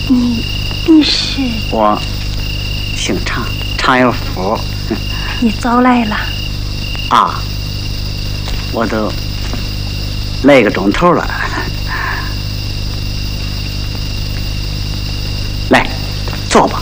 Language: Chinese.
你是？ 我姓常，常有福。 你早来了。 啊，我都来个钟头了。来，坐吧。